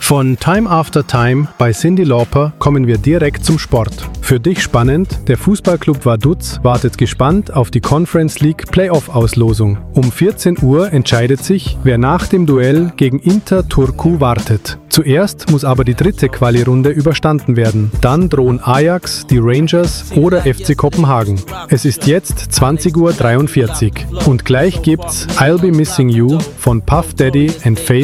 Von Time After Time bei Cyndi Lauper kommen wir direkt zum Sport. Für dich spannend, der Fußballclub Vaduz wartet gespannt auf die Conference League Playoff-Auslosung. Um 14 Uhr entscheidet sich, wer nach dem Duell gegen Inter Turku wartet. Zuerst muss aber die dritte Quali-Runde überstanden werden. Dann drohen Ajax, die Rangers oder FC Kopenhagen. Es ist jetzt 20:43 Uhr und gleich gibt's I'll Be Missing You von Puff Daddy and Faith